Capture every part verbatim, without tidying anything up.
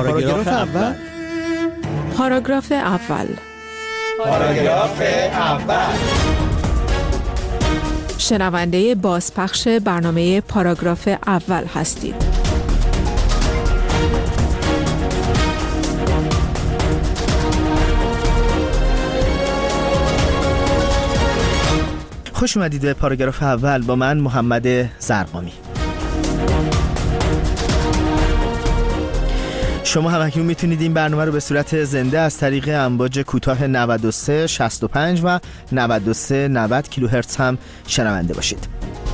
پاراگراف اول. پاراگراف اول. پاراگراف اول. شنونده بازپخش برنامه پاراگراف اول هستید. خوش اومدید به پاراگراف اول با من محمد زرقامی. شما هم اکنون میتونید این برنامه رو به صورت زنده از طریق امواج کوتاه نود و سه شصت و پنج و نود و سه نود کیلوهرتز هم شنونده باشید.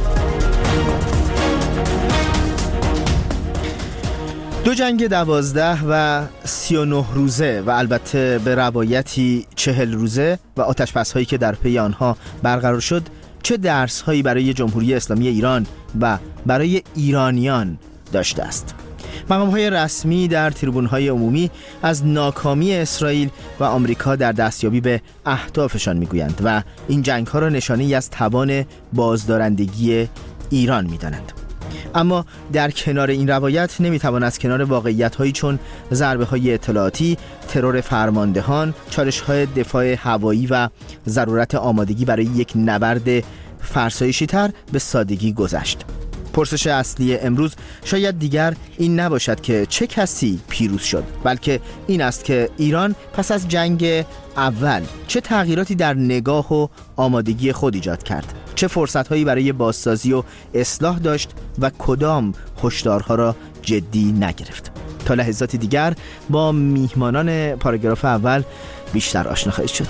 دو جنگ دوازده و سی و نه روزه و البته به روایتی چهل روزه و آتش‌بس هایی که در پی آنها برقرار شد چه درس هایی برای جمهوری اسلامی ایران و برای ایرانیان داشته است؟ مقام های رسمی در تریبون های عمومی از ناکامی اسرائیل و آمریکا در دستیابی به اهدافشان میگویند و این جنگ ها را نشانه‌ای از توان بازدارندگی ایران میدانند. اما در کنار این روایت نمیتوان از کنار واقعیت هایی چون ضربه های اطلاعاتی، ترور فرماندهان، چالش های دفاع هوایی و ضرورت آمادگی برای یک نبرد فرسایشی تر به سادگی گذشت. پرسش اصلی امروز شاید دیگر این نباشد که چه کسی پیروز شد، بلکه این است که ایران پس از جنگ اول چه تغییراتی در نگاه و آمادگی خود ایجاد کرد، چه فرصت‌هایی برای بازسازی و اصلاح داشت و کدام هشدارها را جدی نگرفت. تا لحظات دیگر با میهمانان پاراگراف اول بیشتر آشنا خواهید شد.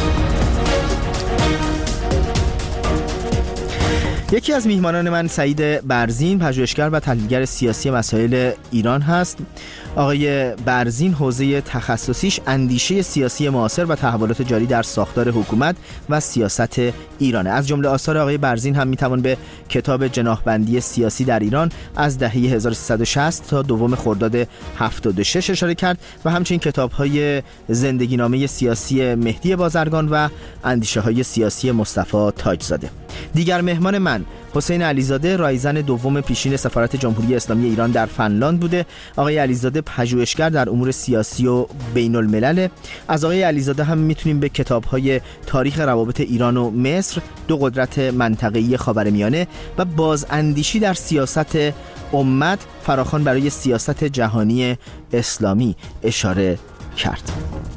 یکی از میهمانان من سعید برزین، پژوهشگر و تحلیلگر سیاسی مسائل ایران هست. آقای برزین حوزه تخصصیش اندیشه سیاسی معاصر و تحولات جاری در ساختار حکومت و سیاست ایرانه. از جمله آثار آقای برزین هم میتوان به کتاب جناحبندی سیاسی در ایران از دهه هزار و سیصد و شصت تا دوم خرداد هفتاد و شش اشاره کرد و همچنین کتاب‌های زندگی نامه سیاسی مهدی بازرگان و اندیشه های سیاسی مصطفی تاجزاده. دیگر مهمان من حسین علیزاده، رایزن دوم پیشین سفارت جمهوری اسلامی ایران در فنلاند بوده. آقای علیزاده پژوهشگر در امور سیاسی و بین الملل. از آقای علیزاده هم میتونیم به کتاب‌های تاریخ روابط ایران و مصر، دو قدرت منطقه‌ای خاورمیانه و بازاندیشی در سیاست امت فراخوان برای سیاست جهانی اسلامی اشاره کرد.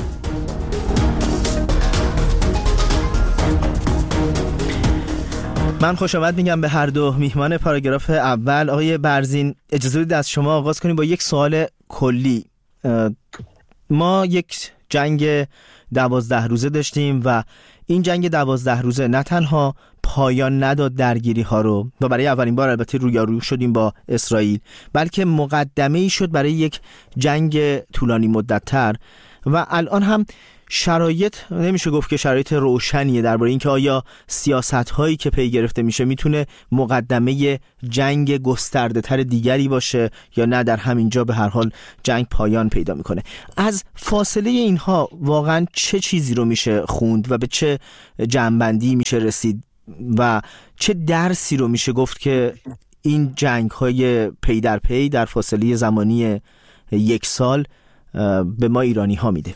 من خوش آمد میگم به هر دو میهمان پاراگراف اول. آقای برزین، اجازه بدید از شما آغاز کنیم با یک سوال کلی. ما یک جنگ دوازده روزه داشتیم و این جنگ دوازده روزه نه تنها پایان نداد درگیری ها رو و برای اولین بار البته رویارو شدیم با اسرائیل، بلکه مقدمه ای شد برای یک جنگ طولانی مدت تر و الان هم شرایط نمیشه گفت که شرایط روشنیه درباره اینکه آیا سیاست‌هایی که پی گرفته میشه میتونه مقدمه جنگ گسترده تر دیگری باشه یا نه در همینجا به هر حال جنگ پایان پیدا میکنه. از فاصله اینها واقعا چه چیزی رو میشه خوند و به چه جنبندی میشه رسید و چه درسی رو میشه گفت که این جنگ‌های پی در پی در فاصله زمانی یک سال به ما ایرانی ها میده؟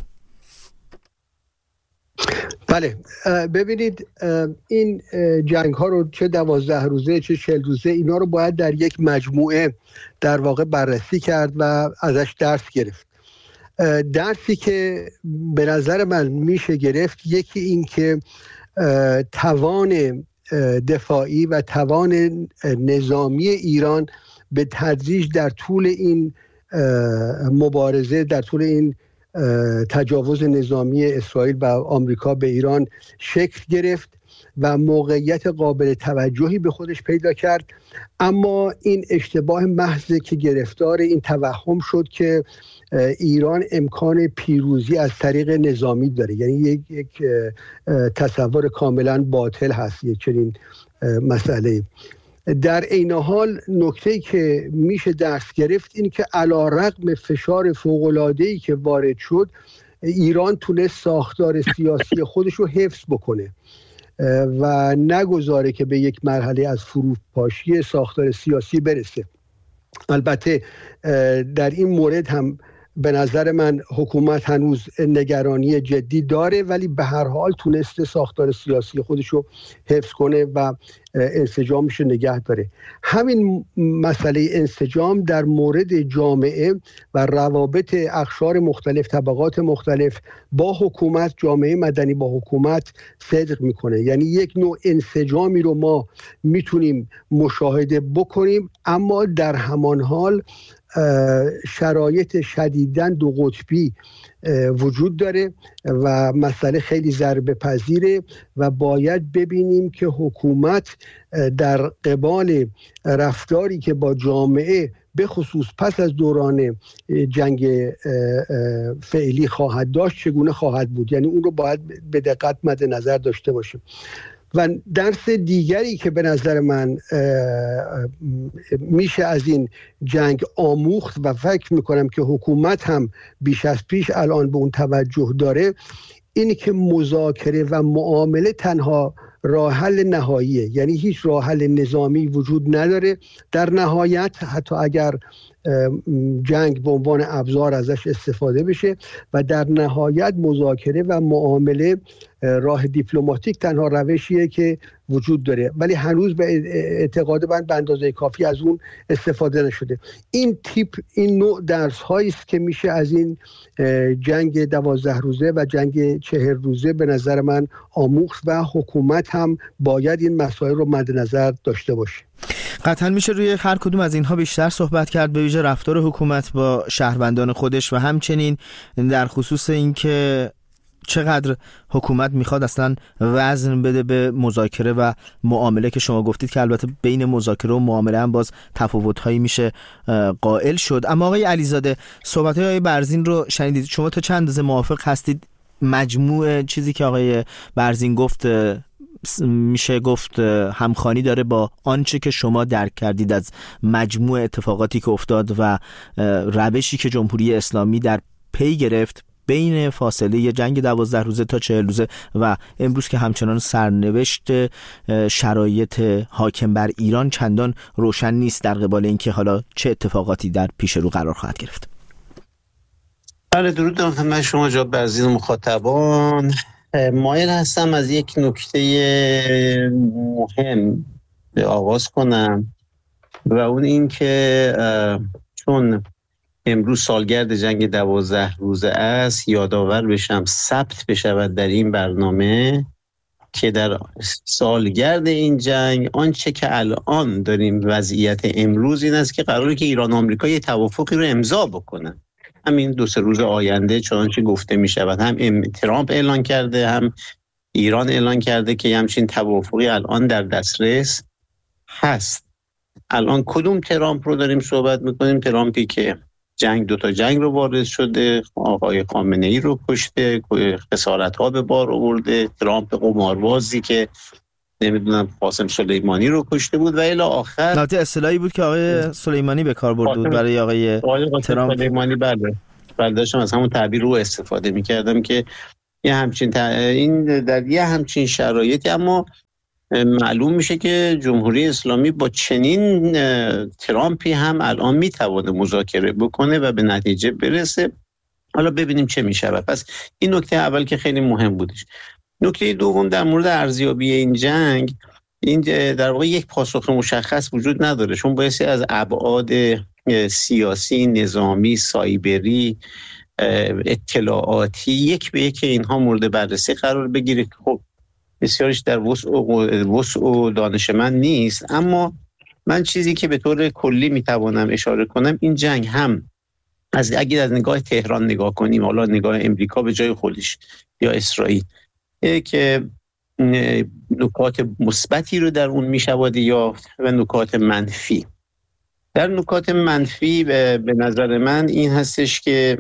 بله، ببینید این جنگ ها رو چه دوازده روزه چه چهل روزه اینا رو باید در یک مجموعه در واقع بررسی کرد و ازش درس گرفت. درسی که به نظر من میشه گرفت یکی این که توان دفاعی و توان نظامی ایران به تدریج در طول این مبارزه، در طول این تجاوز نظامی اسرائیل و آمریکا به ایران شکل گرفت و موقعیت قابل توجهی به خودش پیدا کرد. اما این اشتباه محض که گرفتار این توهم شد که ایران امکان پیروزی از طریق نظامی داره، یعنی یک, یک تصور کاملا باطل هست یک چنین مسئله. در این حال نکته‌ای که میشه درس گرفت این که علی‌رغم فشار فوق‌العاده‌ای که وارد شد، ایران تونست ساختار سیاسی خودش رو حفظ بکنه و نگذاره که به یک مرحله از فروپاشی ساختار سیاسی برسه. البته در این مورد هم به نظر من حکومت هنوز نگرانی جدی داره، ولی به هر حال تونسته ساختار سیاسی خودش رو حفظ کنه و انسجامش رو نگه داره. همین مسئله انسجام در مورد جامعه و روابط اقشار مختلف، طبقات مختلف با حکومت، جامعه مدنی با حکومت صدق میکنه. یعنی یک نوع انسجامی رو ما میتونیم مشاهده بکنیم، اما در همان حال شرایط شدیداً دو قطبی وجود داره و مسئله خیلی ضربه پذیره و باید ببینیم که حکومت در قبال رفتاری که با جامعه به خصوص پس از دوران جنگ فعلی خواهد داشت چگونه خواهد بود. یعنی اون رو باید به دقت مد نظر داشته باشیم. و درس دیگری که به نظر من میشه از این جنگ آموخت و فکر میکنم که حکومت هم بیش از پیش الان به اون توجه داره، اینه که مذاکره و معامله تنها راه حل نهاییه. یعنی هیچ راه حل نظامی وجود نداره در نهایت، حتی اگر جنگ به عنوان ابزار ازش استفاده بشه، و در نهایت مذاکره و معامله راه دیپلماتیک تنها روشیه که وجود داره، ولی هنوز به اعتقاد من به اندازه کافی از اون استفاده نشده. این تیپ این نوع درس هایی است که میشه از این جنگ دوازده روزه و جنگ چهل روزه به نظر من آموخت و حکومت هم باید این مسائل رو مد نظر داشته باشه. قطعا میشه روی هر کدوم از اینها بیشتر صحبت کرد، به ویژه رفتار حکومت با شهروندان خودش و همچنین در خصوص اینکه چقدر حکومت میخواد اصلا وزن بده به مذاکره و معامله که شما گفتید که البته بین مذاکره و معامله هم باز تفاوت‌هایی میشه قائل شد. اما آقای علیزاده، صحبت‌های آقای برزین رو شنیدید، شما تا چند اندازه موافق هستید مجموع چیزی که آقای برزین گفت میشه گفت همخوانی داره با آنچه که شما درک کردید از مجموع اتفاقاتی که افتاد و روشی که جمهوری اسلامی در پی گرفت بین فاصله جنگ دوازده روزه تا چهل روزه و امروز که همچنان سرنوشت شرایط حاکم بر ایران چندان روشن نیست در قبال اینکه حالا چه اتفاقاتی در پیش رو قرار خواهد گرفت؟ بله، درود دارم خدمت شما جناب برزین مخاطبان. مایل هستم از یک نکته مهم به آغاز کنم و اون این که چون امروز سالگرد جنگ دوازده روزه است، یادآور بشم ثبت بشود در این برنامه که در سالگرد این جنگ آنچه که الان داریم وضعیت امروز این است که قراره که ایران و آمریکا یه توافقی رو امضا بکنن همین دو سه روز آینده، چنانچه گفته می شود. هم ترامپ اعلان کرده، هم ایران اعلان کرده که همچین توافقی الان در دسترس هست. الان کدوم ترامپ رو داریم صحبت میکنیم؟ ترامپی که جنگ دوتا جنگ رو وارد شده، آقای خامنه ای رو کشته، خسارت ها به بار آورده، ترامپ قماربازی که نمیدونم قاسم سلیمانی رو کشته بود و الی آخر. البته اصطلاحی بود که آقای سلیمانی به کار برده بود برای آقای ترامپ. سلیمانی بله برداشتم از همون تعبیر رو استفاده میکردم که یه همچین ت... این در یه همچین شرایطی، اما معلوم میشه که جمهوری اسلامی با چنین ترامپی هم الان میتونه مذاکره بکنه و به نتیجه برسه. حالا ببینیم چه میشه. پس این نکته اول که خیلی مهم بودش. نکته دوم در مورد ارزیابی این جنگ، این در واقع یک پاسخ مشخص وجود نداره، چون بایستی از ابعاد سیاسی، نظامی، سایبری، اطلاعاتی یک به یک اینها مورد بررسی قرار بگیره که خب بسیارش در وسع و وسع و دانش من نیست. اما من چیزی که به طور کلی میتوانم اشاره کنم، این جنگ هم از اگه از نگاه تهران نگاه کنیم، حالا نگاه امریکا به جای خودش یا اسرائیل، که نکات مثبتی رو در اون میشود یا و نکات منفی. در نکات منفی به نظر من این هستش که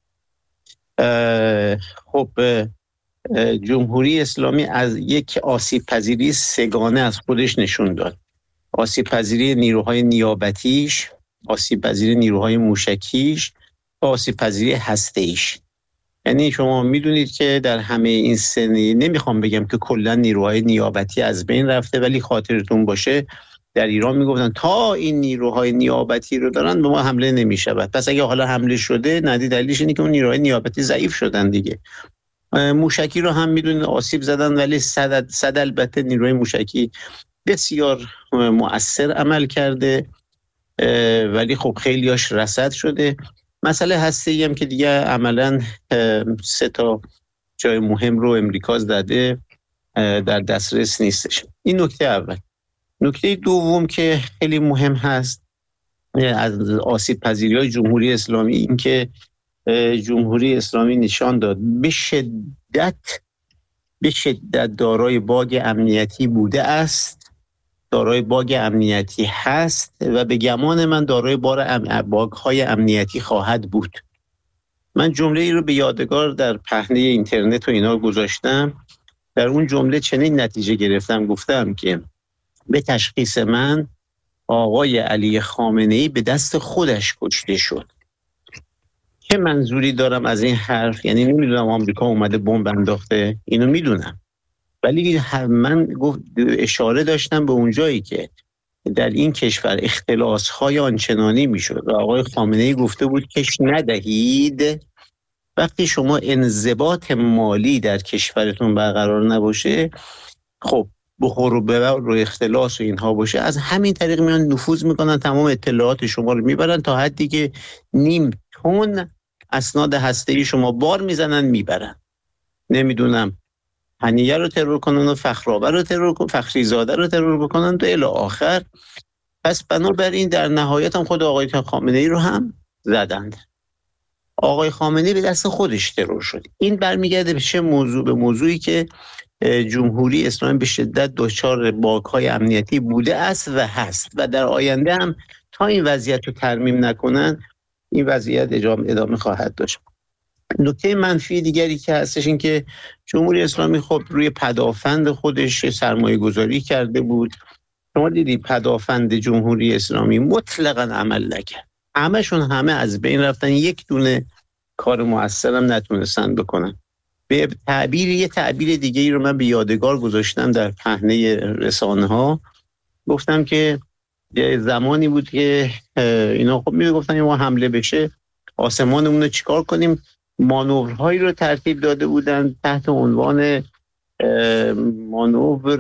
خب جمهوری اسلامی از یک آسیب پذیری سگانه از خودش نشون داد. آسیب پذیری نیروهای نیابتیش، آسیب پذیری نیروهای موشکیش و آسیب پذیری هسته‌ایش. یعنی شما میدونید که در همه این سنی، نمیخوام بگم که کلا نیروهای نیابتی از بین رفته، ولی خاطرتون باشه در ایران میگفتن تا این نیروهای نیابتی رو دارن به ما حمله نمیشود. پس اگه حالا حمله شده ندی دلیلش اینه که اون نیروهای نیابتی ضعیف شدن دیگه. موشکی رو هم میدونید آسیب زدن، ولی صد صد البته نیروی موشکی بسیار مؤثر عمل کرده، ولی خب خیلیاش رصد شده. مسئله هسته‌ای هم که دیگه عملاً سه تا جای مهم رو امریکا زده، در دسترس نیستش. این نکته اول. نکته دوم که خیلی مهم هست از آسیب پذیری‌های جمهوری اسلامی، این که جمهوری اسلامی نشان داد به شدت به شدت دارای باگ امنیتی بوده است، دارای باگ امنیتی هست و به گمان من دارای بار ام... باگ‌های امنیتی خواهد بود. من جمله ای رو به یادگار در پهنه اینترنت و اینا گذاشتم. در اون جمله چنین نتیجه گرفتم، گفتم که به تشخیص من آقای علی خامنه‌ای به دست خودش کشته شد. چه منظوری دارم از این حرف؟ یعنی نمیدونم آمریکا اومده بمب انداخته، اینو میدونم، ولی من گفت اشاره داشتم به اون جایی که در این کشور اختلاس‌های آنچنانی میشد و آقای خامنه‌ای گفته بود کش ندهید. وقتی شما انضباط مالی در کشورتون برقرار نباشه، خب بخور و ببر و اختلاس و اینها باشه، از همین طریق میان نفوذ میکنن، تمام اطلاعات شما رو میبرن تا حدی که نیم تن اسناد هسته‌ای شما بار میزنن میبرن. نمیدونم هنیه رو ترور کنن و فخرآور رو ترور کنن، فخریزاده رو ترور بکنن تا الی آخر. پس بنابراین در نهایت هم خود آقای خامنه‌ای رو هم زدند. آقای خامنه‌ای به دست خودش ترور شد. این برمیگرده به چه موضوع؟ به موضوعی که جمهوری اسلامی به شدت دچار باگ‌های امنیتی بوده است و هست و در آینده هم تا این وضعیت رو ترمیم نکنن این وضعیت ادامه خواهد داشت. نکته منفی دیگری که هستش این که جمهوری اسلامی خب روی پدافند خودش سرمایه گذاری کرده بود. شما دیدی پدافند جمهوری اسلامی مطلقاً عمل نکرد، همشون همه از بین رفتن، یک دونه کار موثرم نتونستن بکنن. به تعبیر یه تعبیر دیگه ای رو من به یادگار گذاشتم در پهنه رسانه ها، گفتم که یه زمانی بود که اینا خب میگفتن ما حمله بشه آسمانمون رو چیکار کنیم، مانورهایی رو ترتیب داده بودن تحت عنوان مانور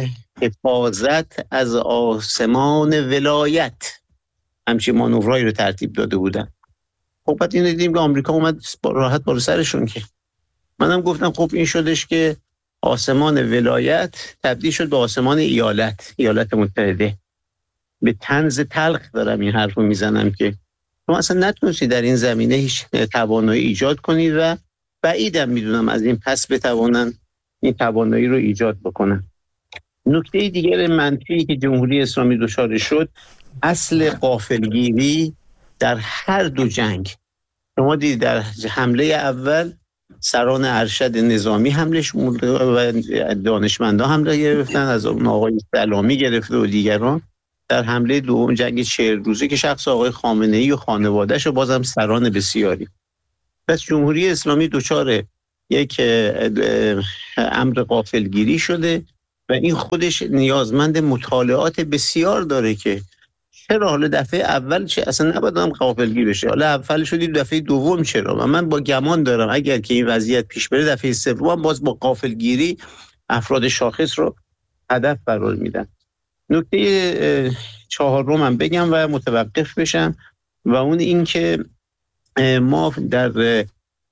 حفاظت از آسمان ولایت، همچین مانورهایی رو ترتیب داده بودن. خب بعد اینو دیدیم که آمریکا اومد راحت بالا سرشون، که منم گفتم خب این شدش که آسمان ولایت تبدیل شد به آسمان ایالت، ایالات متحده. به طنز تلخ دارم این حرف رو میزنم که شما اصلا نتونستی در این زمینه هیچ توانایی ایجاد کنید و بعیدم میدونم از این پس بتوانن این توانایی رو ایجاد بکنن. نکته دیگر منفی که جمهوری اسلامی دچار شد اصل غافلگیری در هر دو جنگ. شما دیدید در حمله اول سران ارشد نظامی حملش و دانشمندا حمله گرفتن، از آقای سلامی گرفته و دیگران. در حمله دوم جنگ چهل روزه که شخص آقای خامنه‌ای و خانواده‌اش و بازم سران بسیاری. پس جمهوری اسلامی دچار یک امر غافلگیری شده و این خودش نیازمند مطالعات بسیار داره که چرا حالا دفعه اول چه اصلا نباید هم غافلگیر بشه، حالا اول شدی دفعه دوم چرا؟ و من با گمان دارم اگر که این وضعیت پیش بره دفعه سوم باز با غافلگیری افراد شاخص رو هدف قرار میدن. نکته چهارم هم بگم و متوقف بشم و اون این که ما در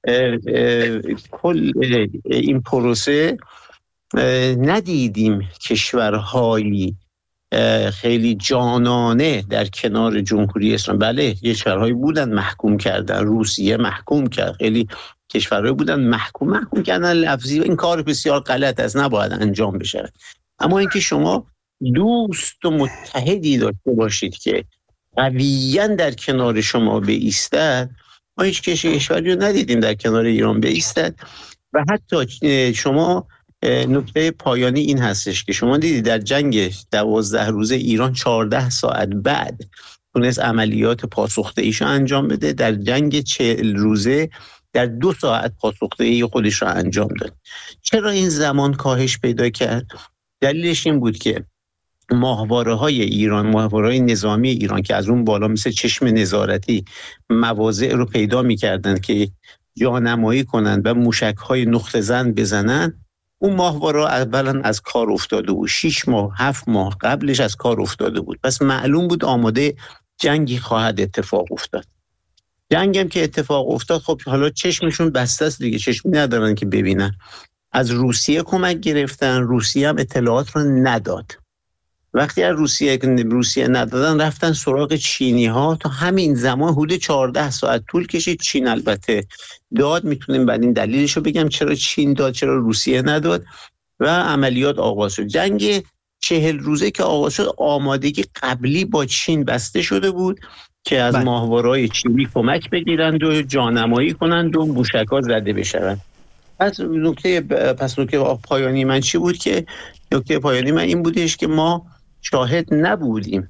کل این پروسه ندیدیم کشورهایی خیلی جانانه در کنار جمهوری اسلامی. بله کشورهایی بودن محکوم کردن، روسیه محکوم کرد، خیلی کشورهایی بودن محکوم محکوم کردن لفظی. این کار بسیار غلط است، نباید انجام بشه. اما اینکه شما دوست و متحدی داشته باشید که قویاً در کنار شما بایستد، ما هیچ کشوری رو ندیدیم در کنار ایران بایستد. و حتی شما نکته پایانی این هستش که شما دیدید در جنگ دوازده روزه ایران چهارده ساعت بعد تونست عملیات پاسخدهیشو انجام بده، در جنگ چهل روزه در دو ساعت پاسخدهی خودش رو انجام داد. چرا این زمان کاهش پیدا کرد؟ دلیلش این بود که ماهواره های ایران، ماهواره های نظامی ایران که از اون بالا مثل چشم نظارتی مواضع رو پیدا می‌کردن که جانمایی کنند و موشک های نقطه زن بزنن، اون ماهواره اولا از کار افتاده بود. شیش ماه هفت ماه قبلش از کار افتاده بود. پس معلوم بود آماده جنگی خواهد اتفاق افتاد. جنگ هم که اتفاق افتاد، خب حالا چشمشون بسته است دیگه، چشمی ندارن که ببینن. از روسیه کمک گرفتن، روسیه هم اطلاعات رو نداد. وقتی از روسیه روسیه ندادن، رفتن سراغ چینی ها. تا همین زمان حدود چهارده ساعت طول کشید. چین البته داد، میتونیم بعد این دلیلش رو بگم چرا چین داد چرا روسیه نداد، و عملیات آغاز شد. جنگ چهل روزه که آغاز شد، آمادگی قبلی با چین بسته شده بود که از ماهواره‌های چینی کمک بگیرند و جانمایی کنند و موشک‌ها زده بشوند. پس نکته پس نکته پایانی من چی بود؟ که نکته پایانی من این بودش که ما شاهد نبودیم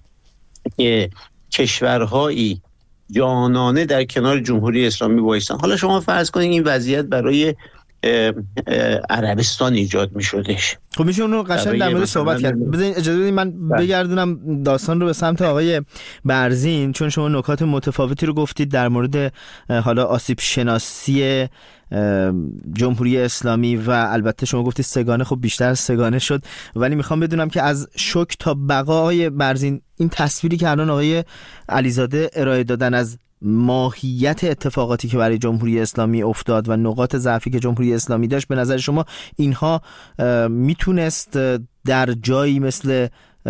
که کشورهایی جانانه در کنار جمهوری اسلامی وایسن. حالا شما فرض کنید این وضعیت برای اه اه عربستان ایجاد می شدش. خب میشه اون رو قشنگ در مورد صحبت کرد. بذارین اجازه بدید من بگردونم داستان رو به سمت آقای برزین، چون شما نکات متفاوتی رو گفتید در مورد حالا آسیب شناسی جمهوری اسلامی و البته شما گفتید سگانه، خب بیشتر سگانه شد، ولی میخوام بدونم که از شوک تا بقای برزین این تصویری که الان آقای علیزاده ارائه دادن از ماهیت اتفاقاتی که برای جمهوری اسلامی افتاد و نقاط ضعفی که جمهوری اسلامی داشت، به نظر شما اینها میتونست در جایی مثل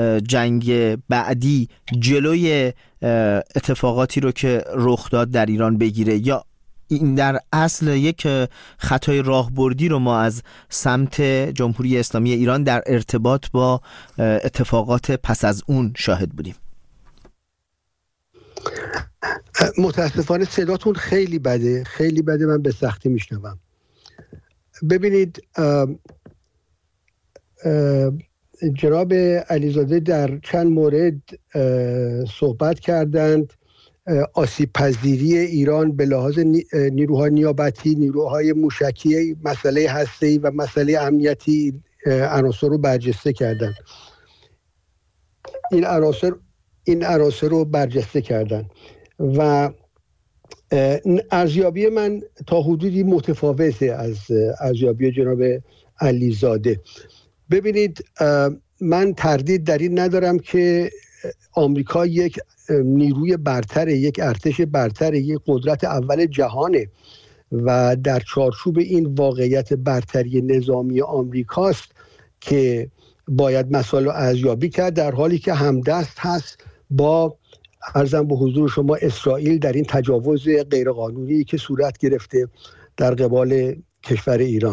جنگ بعدی جلوی اتفاقاتی رو که رخ داد در ایران بگیره، یا این در اصل یک خطای راهبردی رو ما از سمت جمهوری اسلامی ایران در ارتباط با اتفاقات پس از اون شاهد بودیم؟ متاسفانه صداتون خیلی بده، خیلی بده، من به سختی میشنوم. ببینید اه اه جناب علیزاده در چند مورد صحبت کردند. آسیب پذیری ایران به لحاظ نیروهای نیابتی، نیروهای موشکی، مسئله هسته‌ای و مسئله امنیتی عناصر رو برجسته کردند. این عناصر این عناصر رو برجسته کردن و ارزیابی من تا حدودی متفاوته از ارزیابی جناب علیزاده. ببینید من تردید در این ندارم که آمریکا یک نیروی برتره، یک ارتش برتره، یک قدرت اول جهانه و در چارچوب این واقعیت برتری نظامی آمریکاست که باید مسائل رو ارزیابی کرد، در حالی که همدست هست با عرضم به حضور شما اسرائیل در این تجاوز غیرقانونی که صورت گرفته در قبال کشور ایران.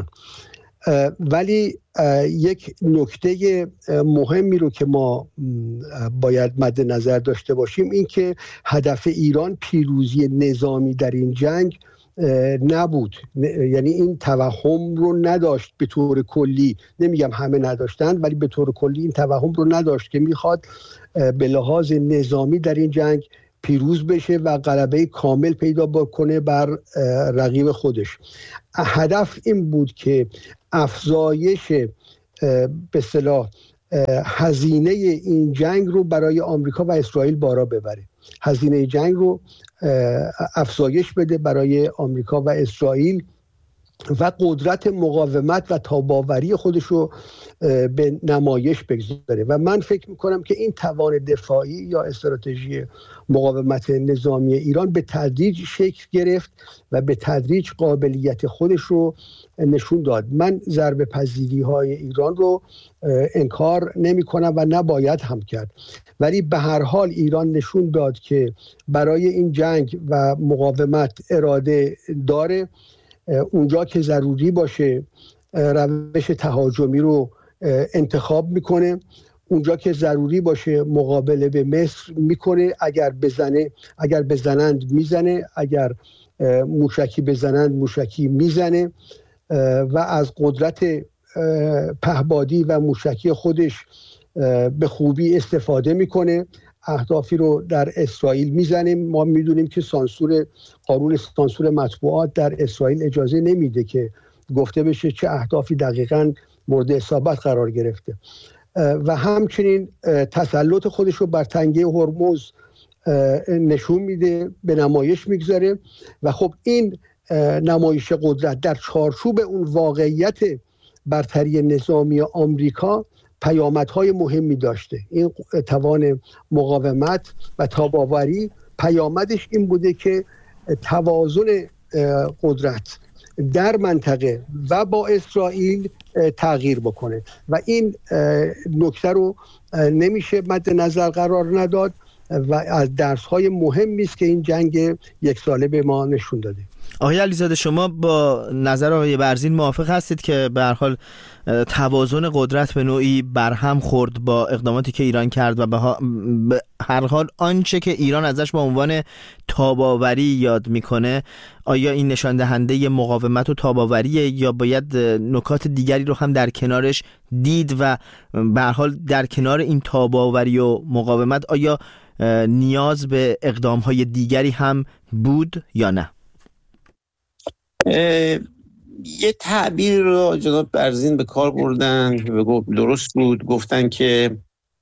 ولی یک نکته مهمی رو که ما باید مد نظر داشته باشیم این که هدف ایران پیروزی نظامی در این جنگ نبود، یعنی این توهم رو نداشت به طور کلی، نمیگم همه نداشتن ولی به طور کلی این توهم رو نداشت که میخواد به لحاظ نظامی در این جنگ پیروز بشه و غلبه کامل پیدا بکنه بر رقیب خودش. هدف این بود که افزایش به اصطلاح هزینه این جنگ رو برای آمریکا و اسرائیل بالا ببره، هزینه جنگ رو افزایش بده برای آمریکا و اسرائیل و قدرت مقاومت و تاباوری خودش رو به نمایش بگذاره. و من فکر میکنم که این توان دفاعی یا استراتژی مقاومت نظامی ایران به تدریج شکل گرفت و به تدریج قابلیت خودش رو نشون داد. من ضربه پذیری های ایران رو انکار نمی کنم و نباید هم کرد، ولی به هر حال ایران نشون داد که برای این جنگ و مقاومت اراده داره. اونجا که ضروری باشه روش تهاجمی رو انتخاب میکنه، اونجا که ضروری باشه مقابله به مصر میکنه، اگر بزنه اگر بزنند میزنه، اگر موشکی بزنند موشکی میزنه و از قدرت پهبادی و موشکی خودش به خوبی استفاده میکنه. اهدافی رو در اسرائیل میزنه. ما میدونیم که سانسور قانون سانسور مطبوعات در اسرائیل اجازه نمیده که گفته بشه چه اهدافی دقیقاً مورد اصابت قرار گرفته. و همچنین تسلط خودش رو بر تنگه هرمز نشون میده، به نمایش میگذاره. و خب این نمایش قدرت در چارچوب اون واقعیت برتری نظامی آمریکا پیامدهای مهمی داشته. این توان مقاومت و تاب‌آوری پیامدش این بوده که توازن قدرت در منطقه و با اسرائیل تغییر بکنه و این نکته رو نمیشه مد نظر قرار نداد و از درس‌های مهمی است که این جنگ یک ساله به ما نشون داده. آقای علیزاده، شما با نظر آقای برزین موافق هستید که به هر حال توازن قدرت به نوعی برهم خورد با اقداماتی که ایران کرد و به هر حال آنچه که ایران ازش به عنوان تاب‌آوری یاد میکنه، آیا این نشان دهنده مقاومت و تاب‌آوریه یا باید نکات دیگری رو هم در کنارش دید و به هر حال در کنار این تاب‌آوری و مقاومت آیا نیاز به اقدام‌های دیگری هم بود یا نه؟ یه تعبیر رو جناب برزین به کار بردن و درست بود، گفتن که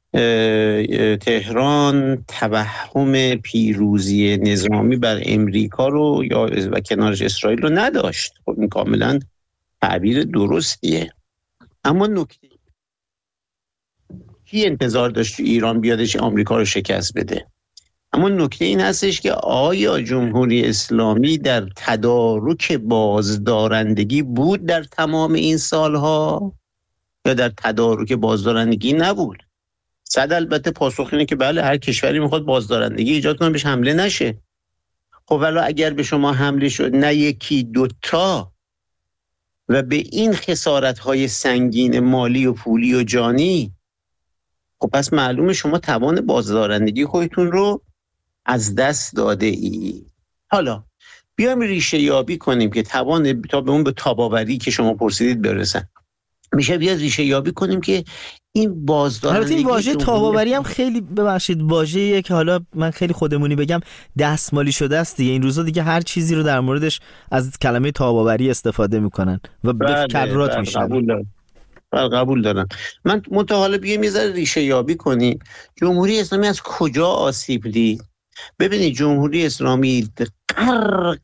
تهران توهم پیروزی نظامی بر امریکا رو یا و کنارش اسرائیل رو نداشت. خب این کاملا تعبیر درستیه، اما نکته کی انتظار داشت ایران بیادش آمریکا رو شکست بده؟ اما نکته این هستش که آیا جمهوری اسلامی در تدارک بازدارندگی بود در تمام این سالها یا در تدارک بازدارندگی نبود؟ صد البته پاسخ اینه که بله، هر کشوری میخواد بازدارندگی ایجاد کنه بهش حمله نشه. خب ولی اگر به شما حمله شد نه یکی دوتا و به این خسارت‌های سنگین مالی و پولی و جانی، خب پس معلومه شما توان بازدارندگی خودتون رو از دست داده ای. حالا بیایم ریشه یابی کنیم که توان تا به اون به تاب‌آوری که شما پرسیدید برسن. میشه بیاد ریشه یابی کنیم که این بازدارندگی، البته این واژه تاب‌آوری هم خیلی ببخشید واژه‌ایه که حالا من خیلی خودمونی بگم دستمالی شده است دیگه. این روزا دیگه هر چیزی رو در موردش از کلمه تاب‌آوری استفاده میکنن و به کررات میشن. قبول دارم. قبول دارم. من متحالا بیایم یه ذره ریشه یابی کنیم. جمهوری اسلامی از کجا آسیب دید؟ ببینید جمهوری اسلامی غرق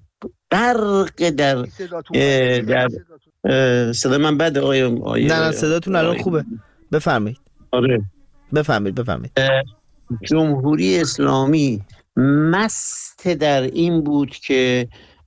غرق در در صدا من بده آقای آقای نه نه صداتون الان خوبه، بفرمایید. آره بفرمایید بفرمایید. جمهوری اسلامی مست در این بود که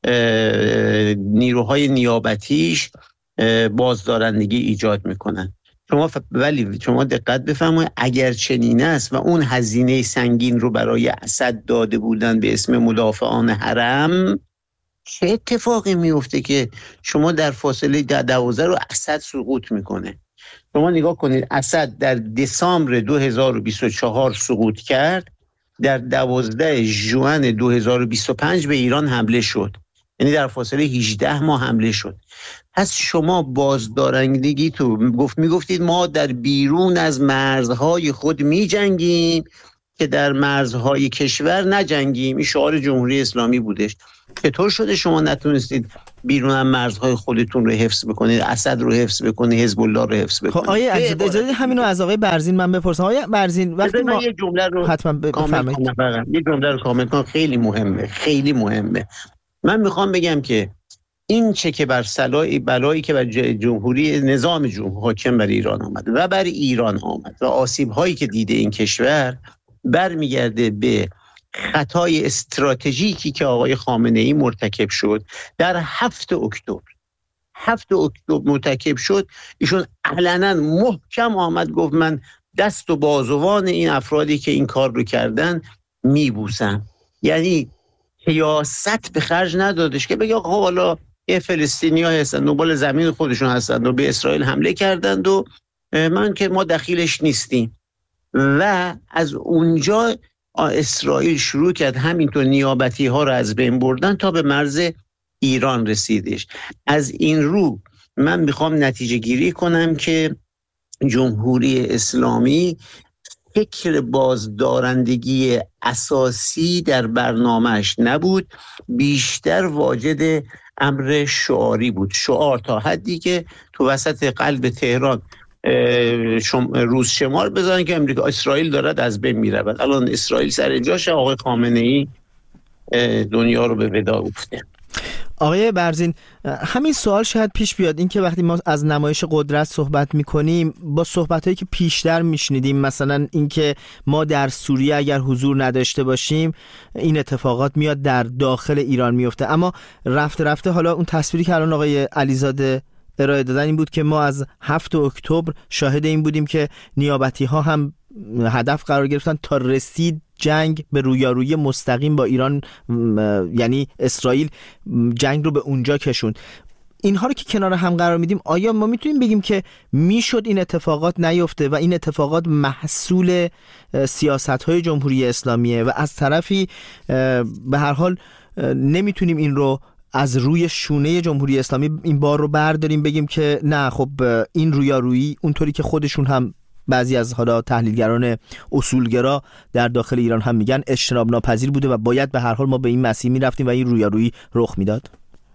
نیروهای نیابتیش بازدارندگی ایجاد میکنن. شما ف... ولی شما دقت بفرمایید اگر چنین است و اون هزینه سنگین رو برای اسد داده بودن به اسم مدافعان حرم، چه اتفاقی میفته که شما در فاصله دوازده رو اسد سقوط میکنه؟ شما نگاه کنید، اسد در دسامبر دو هزار و بیست و چهار سقوط کرد، در دوازده ژوئن دو هزار و بیست و پنج به ایران حمله شد، یعنی در فاصله هجده ماه حمله شد. پس شما بازدارندگی تو گفت میگفتید ما در بیرون از مرزهای خود میجنگیم که در مرزهای کشور نجنگیم. این شعار جمهوری اسلامی بودش. چطور شده شما نتونستید بیرون از مرزهای خودتون رو حفظ بکنید، اسد رو حفظ بکنید، حزب الله رو حفظ بکنید؟ خب آیه اجازه همینو از آقای برزین من بپرسم. آیه برزین وقتی ما یه جمله رو حتما بفرمایید. یه جمله رو کامل کنم، خیلی مهمه خیلی مهمه. من میخوام بگم که این چه که بر سلای بلایی که بر جمهوری نظام جمهوری حاکم بر ایران آمد و بر ایران آمد و آسیب هایی که دیده این کشور برمیگرده به خطای استراتژیکی که آقای خامنه ای مرتکب شد در هفت اکتبر. هفت اکتبر مرتکب شد. ایشون علنا محکم آمد گفت من دست و بازوان این افرادی که این کار رو کردن میبوسم. یعنی سیاست به خرج ندادش که بگه خب حالا یه فلسطینی‌ها هستن دنبال زمین خودشون هستن و به اسرائیل حمله کردند و من که ما دخیلش نیستیم. و از اونجا اسرائیل شروع کرد همینطور نیابتی ها رو از بین بردن تا به مرز ایران رسیدش. از این رو من میخوام نتیجه گیری کنم که جمهوری اسلامی فکر بازدارندگی اساسی در برنامهش نبود، بیشتر واجد امر شعاری بود. شعار تا حدی که تو وسط قلب تهران روز شمار بزنن که امریکا اسرائیل دارد از بین میرود. الان اسرائیل سر جاشه، آقای خامنه‌ای دنیا رو به ودا گفته. آقای برزین، همین سوال شاید پیش بیاد، این که وقتی ما از نمایش قدرت صحبت میکنیم با صحبتایی که پیشتر میشنیدیم، مثلا این که ما در سوریه اگر حضور نداشته باشیم این اتفاقات میاد در داخل ایران میفته، اما رفته رفته حالا اون تصویری که الان آقای علیزاده ارائه دادن این بود که ما از هفتم اکتبر شاهد این بودیم که نیابتی ها هم هدف قرار گرفتن تا رسید جنگ به رویارویی مستقیم با ایران، یعنی اسرائیل جنگ رو به اونجا کشوند. اینها رو که کنار هم قرار میدیم، آیا ما میتونیم بگیم که میشد این اتفاقات نیفته و این اتفاقات محصول سیاست‌های جمهوری اسلامیه و از طرفی به هر حال نمیتونیم این رو از روی شونه جمهوری اسلامی این بار رو برداریم بگیم که نه خب این رویارویی اونطوری که خودشون هم بعضی از حالا تحلیلگران اصولگرا در داخل ایران هم میگن اجتناب ناپذیر بوده و باید به هر حال ما به این مسیر میرفتیم و این رویارویی رخ میداد؟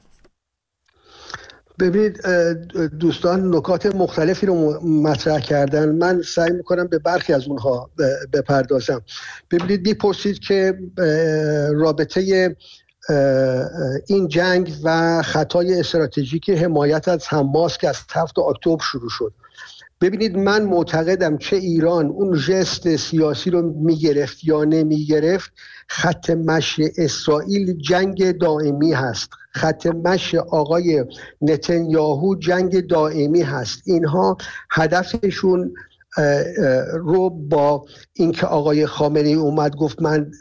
ببینید دوستان نکات مختلفی رو مطرح کردن، من سعی میکنم به برخی از اونها بپردازم. ببینید میپرسید که رابطه این جنگ و خطای استراتژیک حمایت از حماس که از هفتم اکتبر شروع شد. ببینید من معتقدم چه ایران اون ژست سیاسی رو میگرفت یا نمیگرفت، خط مشی اسرائیل جنگ دائمی هست، خط مشی آقای نتانیاهو جنگ دائمی هست. اینها هدفشون رو با اینکه آقای خامنه‌ای اومد گفت من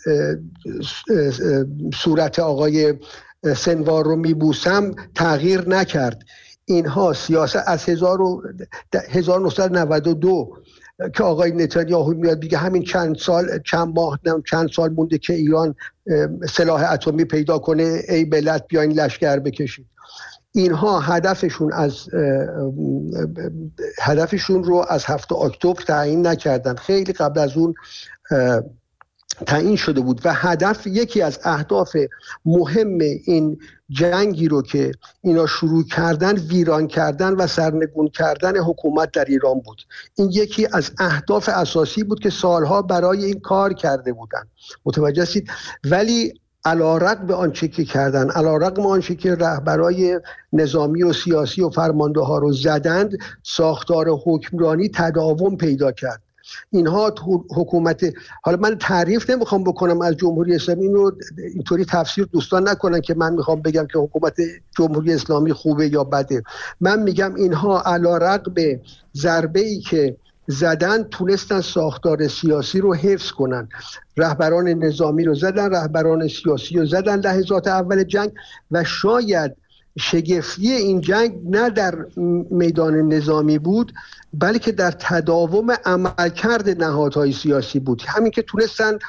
صورت آقای سنوار رو میبوسم تغییر نکرد. اینها سیاست از هزار و نهصد و نود و دو که آقای نتانیاهو میاد دیگه همین چند سال چند ماه چند سال مونده که ایران سلاح اتمی پیدا کنه، ای بلد بیاین لشکر بکشید. اینها هدفشون از هدفشون رو از هفتم اکتبر تعیین نکردن، خیلی قبل از اون تعیین شده بود و هدف یکی از اهداف مهم این جنگی رو که اینا شروع کردن ویران کردن و سرنگون کردن حکومت در ایران بود. این یکی از اهداف اساسی بود که سالها برای این کار کرده بودن، متوجه هستید؟ ولی علی‌رغم به آنچه که کردن، علی‌رغم آنچه که رهبرای نظامی و سیاسی و فرمانده ها رو زدند، ساختار حکمرانی تداوم پیدا کرد. اینها حکومت، حالا من تعریف نمیخوام بکنم از جمهوری اسلامی، این رو اینطوری تفسیر دوستان نکنن که من میخوام بگم که حکومت جمهوری اسلامی خوبه یا بده. من میگم اینها علی‌رغم ضربه‌ای که زدن تونستن ساختار سیاسی رو حفظ کنن، رهبران نظامی رو زدن، رهبران سیاسی رو زدن لحظات اول جنگ و شاید شگفتی این جنگ نه در میدان نظامی بود بلکه در تداوم عملکرد نهادهای سیاسی بود. همین که تونستن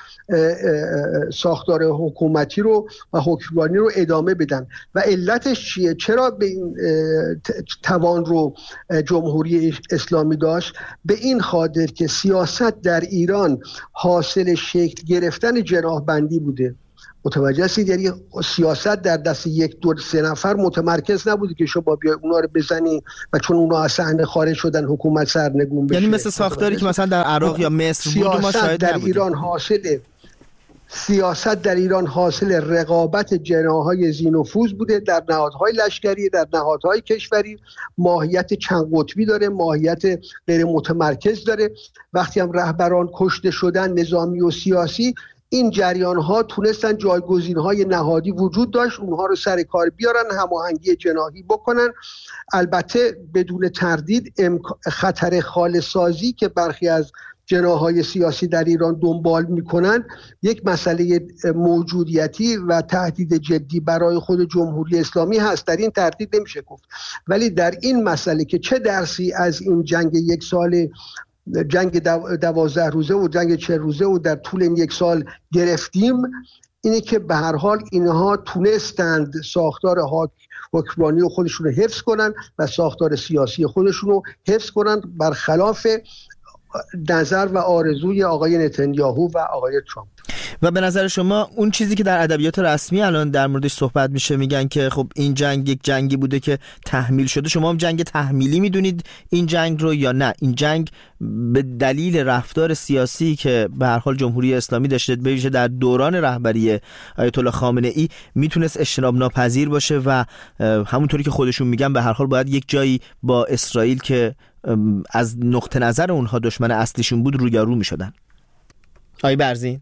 ساختار حکومتی رو و حکمرانی رو ادامه بدن. و علتش چیه؟ چرا به این توان رو جمهوری اسلامی داشت؟ به این خاطر که سیاست در ایران حاصل شکل گرفتن جناح‌بندی بوده. متوجه هستید؟ یعنی سیاست در دست یک دو سه نفر متمرکز نبوده که شما بیای اونا رو بزنی و چون اونا از صحنه خارج شدن حکومت سرنگون بشه. یعنی مثل ساختاری که مثلا در عراق یا مصر بود ما شاهد در ایران حاصل سیاست در ایران حاصل رقابت جناح‌های ذی‌نفوذ بوده در نهادهای لشکری، در نهادهای کشوری. ماهیت چند قطبی داره، ماهیت غیر متمرکز داره. وقتی هم رهبران کشته شدن نظامی و سیاسی، این جریان‌ها تونستن جایگزین‌های نهادی وجود داشت، اونها رو سر کار بیارن، هماهنگی جناحی بکنن. البته بدون تردید خطر خالص‌سازی که برخی از جناح‌های سیاسی در ایران دنبال می‌کنن یک مسئله موجودیتی و تهدید جدی برای خود جمهوری اسلامی هست، در این تردید نمیشه گفت. ولی در این مسئله که چه درسی از این جنگ یک سال، جنگ دوازده روزه و جنگ چه روزه و در طول این یک سال گرفتیم، اینه که به هر حال اینها تونستند ساختار حکمرانی خودشون رو حفظ کنن و ساختار سیاسی خودشون رو حفظ کنن، برخلاف نظر و آرزوی آقای نتانیاهو و آقای ترامپ. و به نظر شما اون چیزی که در ادبیات رسمی الان در موردش صحبت میشه، میگن که خب این جنگ یک جنگی بوده که تحمیل شده، شما هم جنگ تحمیلی میدونید این جنگ رو یا نه این جنگ به دلیل رفتار سیاسی که به هر حال جمهوری اسلامی داشته به ویژه در دوران رهبری آیت الله خامنه ای میتونست اجتناب ناپذیر باشه و همونطوری که خودشون میگن به هر حال باید یک جایی با اسرائیل که از نقطه نظر اونها دشمن اصلیشون بود رویارو میشدن؟ آقای برزین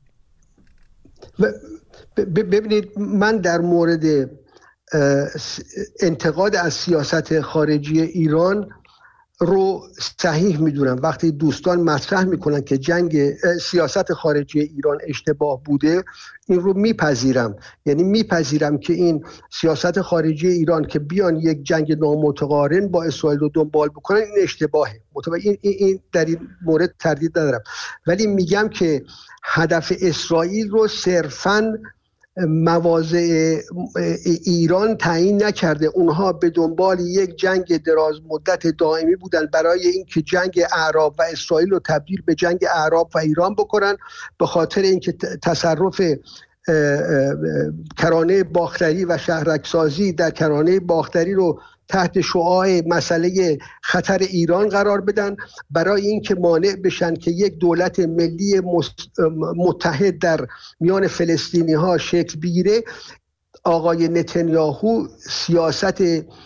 ببینید، من در مورد انتقاد از سیاست خارجی ایران رو صحیح میدونم. وقتی دوستان مطرح میکنن که جنگ سیاست خارجی ایران اشتباه بوده، این رو میپذیرم. یعنی میپذیرم که این سیاست خارجی ایران که بیان یک جنگ نامتقارن با اسرائیل رو دنبال بکنن این اشتباهه. این, این, این در این مورد تردید ندارم، ولی میگم که هدف اسرائیل رو صرفاً مواضع ایران تعیین نکرده. اونها به دنبال یک جنگ دراز مدت دائمی بودن برای اینکه جنگ اعراب و اسرائیل رو تبدیل به جنگ اعراب و ایران بکنن، به خاطر اینکه تصرف کرانه باختری و شهرکسازی در کرانه باختری رو تحت شعاع مسئله خطر ایران قرار بدن، برای اینکه مانع بشن که یک دولت ملی متحد در میان فلسطینی ها شکل بگیره. آقای نتانیاهو سیاست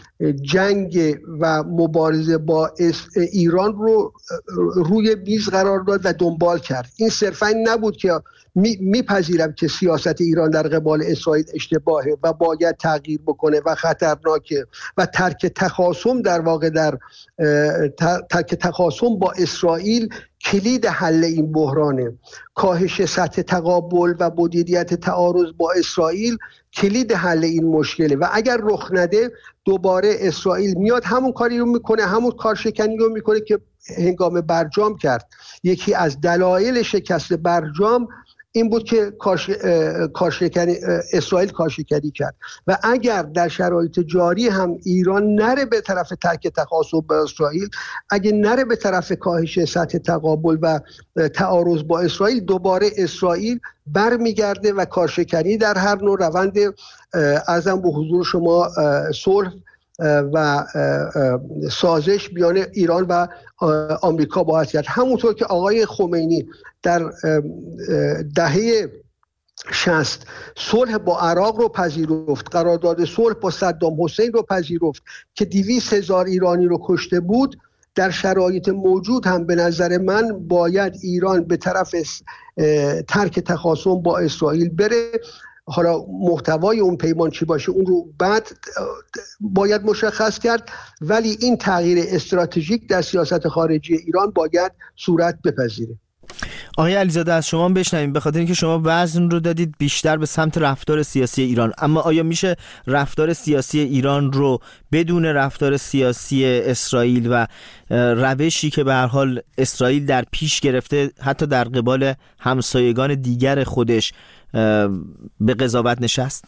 جنگ و مبارزه با ایران رو روی میز قرار داد و دنبال کرد. این صرفا این نبود که میپذیرم که سیاست ایران در قبال اسرائیل اشتباهه و باید تغییر بکنه و خطرناکه و ترک تخاصم در واقع در ترک تخاصم با اسرائیل کلید حل این بحرانه. کاهش سطح تقابل و مدیریت تعارض با اسرائیل کلید حل این مشکله و اگر رخ نده دوباره اسرائیل میاد همون کاری رو میکنه، همون کارشکنی رو میکنه که هنگام برجام کرد. یکی از دلایل شکست برجام این بود که کارشکنی اسرائیل کارشکنی کرد و اگر در شرایط جاری هم ایران نره به طرف ترک تخاصم با اسرائیل، اگه نره به طرف کاهش سطح تقابل و تعارض با اسرائیل، دوباره اسرائیل برمیگرده و کارشکنی در هر نوع روند ارزم به حضور شما صلح و سازش میان ایران و آمریکا باید کرد. همونطور که آقای خمینی در دهه شصت صلح با عراق رو پذیرفت، قرارداد صلح با صدام حسین رو پذیرفت که دویست هزار ایرانی رو کشته بود، در شرایط موجود هم به نظر من باید ایران به طرف ترک تخاصم با اسرائیل بره. حالا محتوای اون پیمان چی باشه اون رو بعد باید مشخص کرد، ولی این تغییر استراتژیک در سیاست خارجی ایران باید صورت بپذیره. آقای علیزاده از شما بشنویم، به خاطر اینکه شما وزن رو دادید بیشتر به سمت رفتار سیاسی ایران، اما آیا میشه رفتار سیاسی ایران رو بدون رفتار سیاسی اسرائیل و روشی که به هر حال اسرائیل در پیش گرفته حتی در قبال همسایگان دیگر خودش به قضاوت نشست؟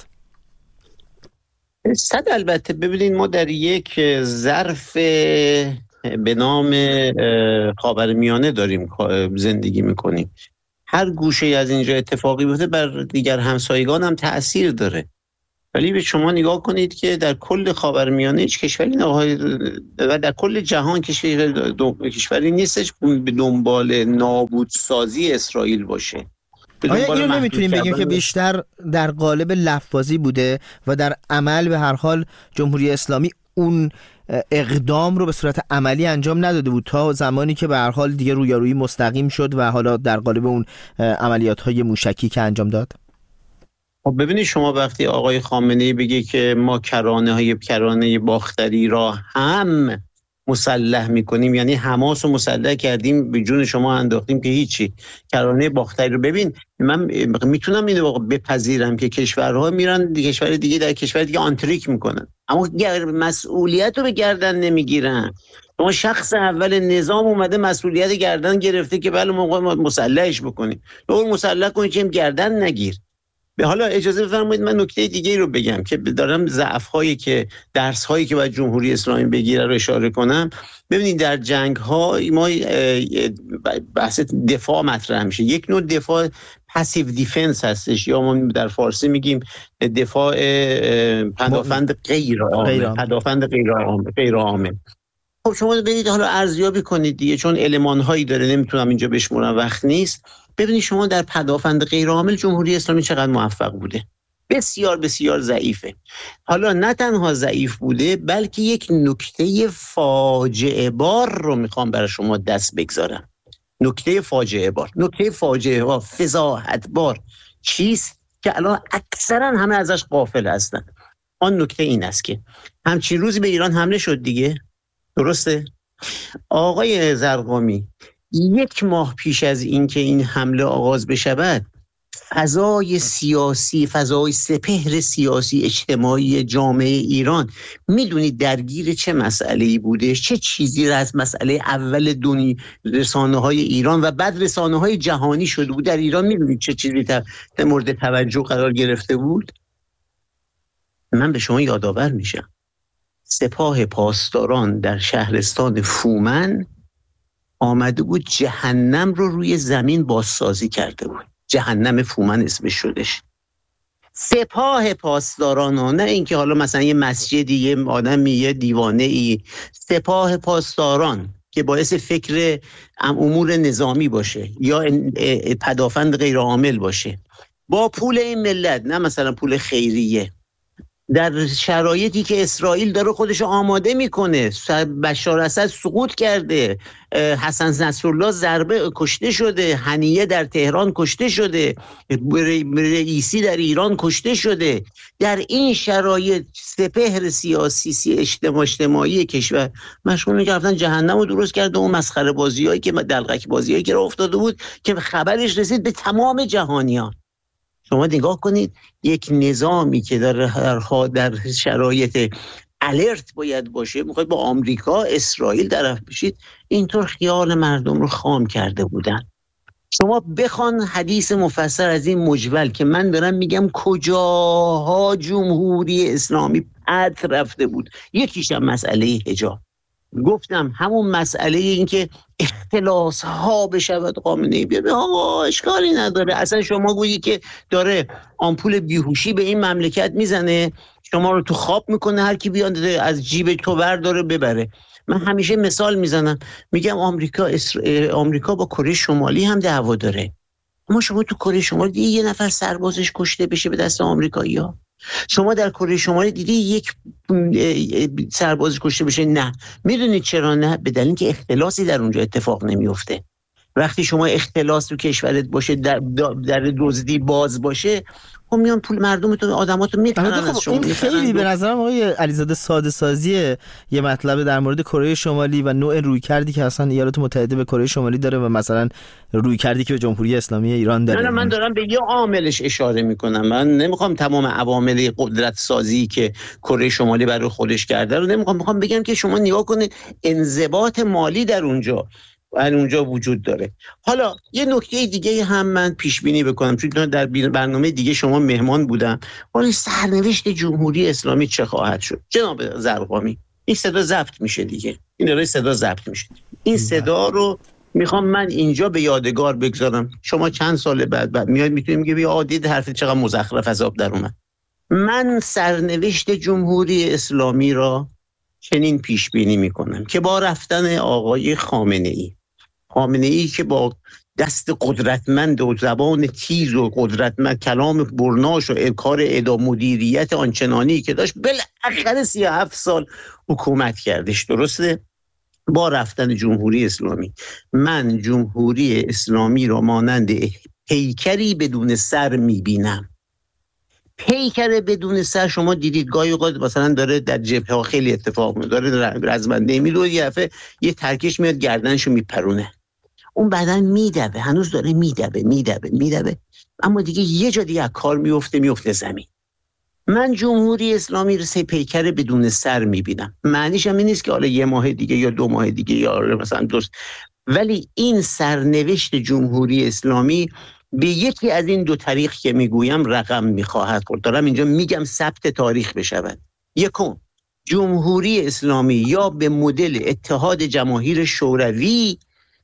صد البته. ببینید ما در یک ظرف به نام خاورمیانه داریم زندگی میکنیم. هر گوشه از اینجا اتفاقی بیفته بر دیگر همسایگان هم تأثیر داره. ولی به شما نگاه کنید که در کل خاورمیانه هیچ کشوری و در کل جهان کشوری نیستش به دنبال نابودسازی اسرائیل باشه. آیا اینو نمیتونیم بگیم که بیشتر در قالب لفظی بوده و در عمل به هر حال جمهوری اسلامی اون اقدام رو به صورت عملی انجام نداده بود تا زمانی که به هر حال دیگه رویارویی مستقیم شد و حالا در قالب اون عملیات‌های موشکی که انجام داد؟ خب ببینید شما وقتی آقای خامنه‌ای بگه که ما کرانه‌های کرانه باختری را هم مسلح میکنیم، یعنی حماس رو مسلح کردیم به جون شما انداختیم که هیچی، کرانه باختری رو ببین. من میتونم اینو بپذیرم که کشورها میرن کشور دیگه در کشور دیگه آنتریک میکنن، اما مسئولیت رو به گردن نمیگیرن. ما شخص اول نظام اومده مسئولیت گردن گرفته که بله ما مسلحش بکنیم، اون مسلح کنیم که گردن نگیر. به حالا اجازه بفرمایید من نکته دیگه رو بگم که دارم ضعف هایی که درس هایی که باید جمهوری اسلامی بگیره رو اشاره کنم. ببینید در جنگ ها ما بحث دفاع مطرح میشه. یک نوع دفاع پاسیو دیفنس هستش یا ما در فارسی میگیم دفاع پدافند غیر عامل، پدافند غیر عامل، غیر عامل. خب شما برید حالا ارزیابی کنید دیگه، چون المان هایی داره نمیتونم اینجا بشمرم، وقت نیست. ببینید شما در پدافند غیر عامل جمهوری اسلامی چقدر موفق بوده. بسیار بسیار ضعیفه. حالا نه تنها ضعیف بوده بلکه یک نکته فاجعه بار رو میخوام برای شما دست بگذارم. نکته فاجعه بار، نکته فاجعه بار، فضاحت بار چیست که الان اکثرا همه ازش غافل هستن. آن نکته این است که همچین روزی به ایران حمله شد دیگه، درسته؟ آقای زرقامی، یک ماه پیش از این که این حمله آغاز بشود فضای سیاسی، فضای سپهر سیاسی اجتماعی جامعه ایران میدونید درگیر چه مسئله‌ای بوده؟ چه چیزی را از مسئله اول دنیا رسانه‌های ایران و بعد رسانه‌های جهانی شده بود در ایران؟ میدونید چه چیزی در مورد توجه قرار گرفته بود؟ من به شما یادآور میشم سپاه پاسداران در شهرستان فومن آمده بود جهنم رو روی زمین بازسازی کرده بود. جهنم فومن اسمش شدش. سپاه پاسداران ها، نه اینکه حالا مثلا یه مسجدی یه آدمی یه دیوانه ای. سپاه پاسداران که باعث فکر امور نظامی باشه یا پدافند غیر عامل باشه با پول این ملت، نه مثلا پول خیریه، در شرایطی که اسرائیل داره خودش آماده میکنه، بشار اسد سقوط کرده، حسن نصرالله ضربه کشته شده، هنیه در تهران کشته شده، رئیسی در ایران کشته شده، در این شرایط سپهر سیاسی اجتماع اجتماعی کشور مشغول گرفتن جهنم رو درست کرده. اون مسخره بازیایی که دلقک بازیایی که راه افتاده بود که خبرش رسید به تمام جهانیان. شما نگاه کنید یک نظامی که در در شرایط الرت باید باشه، میخواید با آمریکا اسرائیل طرف بشید، اینطور خیال مردم رو خام کرده بودن. شما بخوان حدیث مفصل از این مجول که من دارم میگم کجاها جمهوری اسلامی پد رفته بود. یکیش هم مسئله حجاب. گفتم همون مسئله این که اختلاس ها بشود خامنه‌ای بیاد، آقا اشکالی نداره. اصلا شما گویی که داره آمپول بیهوشی به این مملکت میزنه، شما رو تو خواب میکنه، هر کی بیاد از جیب تو برداره ببره. من همیشه مثال میزنم، میگم آمریکا اسر... آمریکا با کره شمالی هم دعوا داره، اما شما تو کره شمالی دیدی یه نفر سربازش کشته بشه به دست آمریکایی‌ها؟ شما در کره شمالی دیدی یک سرباز کشته بشه؟ نه. میدونید چرا نه؟ به دلیل اینکه اختلاسی در اونجا اتفاق نمیفته. وقتی شما اختلاس تو کشورت باشه، در در دزدی باز باشه، خب میان پول مردمتون آدماتو میخرن از شما. این خیلی به نظرم آقای علیزاده ساده سازی یه مطلب در مورد کره شمالی و نوع رویکردی که اصلا ایالات متحده به کره شمالی داره و مثلا رویکردی که به جمهوری اسلامی ایران داره. نه من دارم به یه عاملش اشاره میکنم. من نمیخوام تمام عوامل قدرت سازی که کره شمالی برای خودش کرده رو نمیخوام، میخوام بگم که شما نگاه کنید انضباط مالی در اونجا اونجا وجود داره. حالا یه نکته دیگه هم من پیش بینی بکنم، چون در برنامه دیگه شما مهمان بودم. حالا سرنوشت جمهوری اسلامی چه خواهد شد؟ جناب زرقامی، این صدا ضبط میشه دیگه، این داره صدا ضبط میشه. این صدا رو میخوام من اینجا به یادگار بگذارم. شما چند سال بعد بعد میاد میتونیم میگه بیا عادی حرف چقدر مزخرف از آب در اومد. من سرنوشت جمهوری اسلامی را چنین پیش بینی میکنم که با رفتن آقای خامنه‌ای خامنه‌ای که با دست قدرتمند و زبان تیز و قدرتمند، کلام برناش و کار اداره مدیریت آنچنانی که داشت، بالاخره سی و هفت سال حکومت کردش، درسته؟ با رفتن جمهوری اسلامی من جمهوری اسلامی را مانند پیکری بدون سر میبینم. پیکر بدون سر شما دیدید گاهی اوقات مثلا داره در جبهه ها خیلی اتفاق میفته، داره رزمنده میدوه، یه دفعه یه ترکش میاد گردنشو میپرونه، اون بعدن میدوه، هنوز داره میدوه میدوه میدوه اما دیگه یه جا دیگه کار میفته میفته زمین. من جمهوری اسلامی رو سه پیکر بدون سر میبینم. معنیش هم این نیست که حالا یه ماه دیگه یا دو ماه دیگه یا مثلا دوست، ولی این سرنوشت جمهوری اسلامی به یکی از این دو طریق که میگویم رقم میخواهد خورد. دارم اینجا میگم ثبت تاریخ بشود. یکم، جمهوری اسلامی یا به مدل اتحاد جماهیر شوروی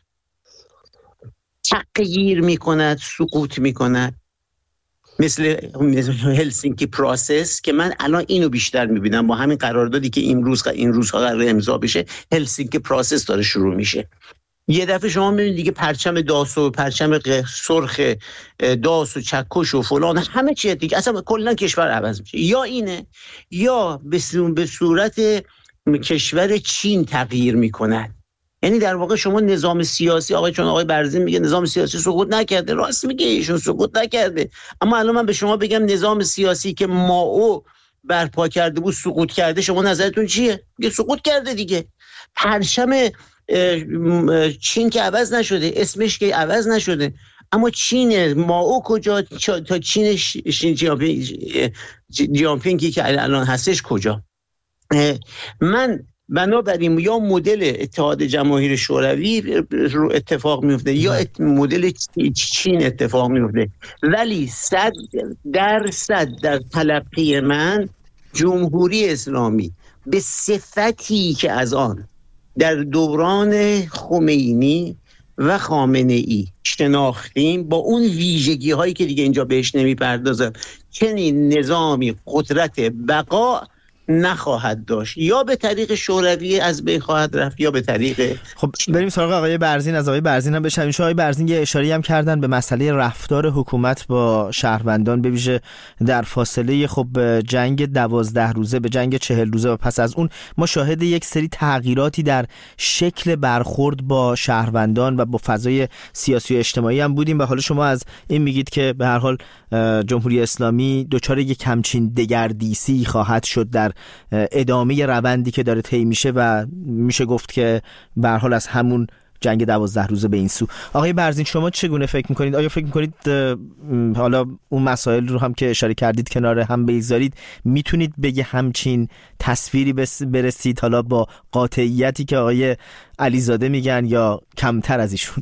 تغییر میکند، سقوط میکند، مثل هلسینکی پروسس که من الان اینو بیشتر میبینم با همین قراردادی که این روز این روزها قرار امضا بشه. هلسینکی پروسس داره شروع میشه. یه دفعه شما میبینید دیگه پرچم داس و پرچم سرخ داس و چکش و فلان همه چیه دیگه، اصلا کلا کشور عوض میشه. یا اینه یا به صورت کشور چین تغییر میکند. یعنی در واقع شما نظام سیاسی، آقای چون آقای برزین میگه نظام سیاسی سقوط نکرده، راست میگه ایشون سقوط نکرده، اما الان من به شما بگم نظام سیاسی که مائو برپا کرده بود سقوط کرده، شما نظرتون چیه؟ میگه سقوط کرده دیگه. پرچم چین که عوض نشده، اسمش که عوض نشده، اما چین مائو کجا تا چین شین جیانپینگی که الان هستش کجا؟ من بنابراین یا مدل اتحاد جماهیر شوروی رو اتفاق میفته یا مدل چین اتفاق میفته، ولی صد درصد در تلقی من جمهوری اسلامی به صفتی که از آن در دوران خمینی و خامنه ای شناختیم، با اون ویژگی هایی که دیگه اینجا بهش نمیپردازم، چنین نظامی قدرت بقا نخواهد داشت، یا به طریق شوروی از بین خواهد رفت یا به طریق. خب بریم سراغ آقای برزین. از آقای برزین هم بشنویم. آقای برزین یه اشاره‌ای هم کردن به مسئله رفتار حکومت با شهروندان، به ویژه در فاصله خب جنگ دوازده روزه به جنگ چهل روزه و پس از اون ما شاهد یک سری تغییراتی در شکل برخورد با شهروندان و با فضای سیاسی و اجتماعی هم بودیم و حالا شما از این میگید که به هر حال جمهوری اسلامی دچار یک همچین دگردیسی خواهد شد در ادامه روندی که داره طی میشه و میشه گفت که به هر حال از همون جنگ دوازده روزه به این سو. آقای برزین شما چگونه فکر میکنید؟ آیا فکر میکنید حالا اون مسائل رو هم که اشاره کردید کنار هم بگذارید، میتونید به یه همچین تصویری برسید حالا با قاطعیتی که آقای علیزاده میگن یا کمتر از ایشون؟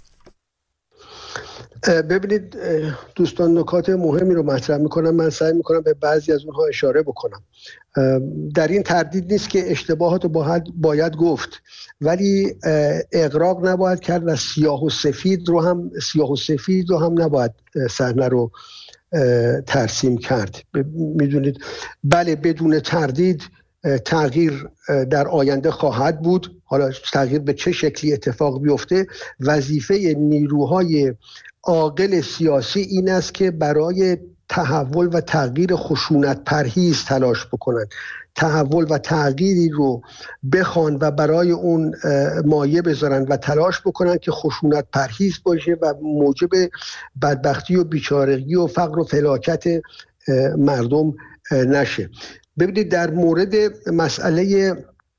ببینید دوستان، نکات مهمی رو مطرح میکنم، من سعی میکنم به بعضی از اونها اشاره بکنم. در این تردید نیست که اشتباهات رو باید, باید گفت، ولی اغراق نباید کرد و سیاه و سفید رو هم سیاه و سفید رو هم نباید صحنه رو ترسیم کرد. میدونید بله بدون تردید تغییر در آینده خواهد بود. حالا تغییر به چه شکلی اتفاق بیفته، وظیفه نیروهای عاقل سیاسی این است که برای تحول و تغییر خشونت پرهیز تلاش بکنند، تحول و تغییری رو بخوان و برای اون مایه بذارن و تلاش بکنن که خشونت پرهیز باشه و موجب بدبختی و بیچارگی و فقر و فلاکت مردم نشه. ببینید در مورد مسئله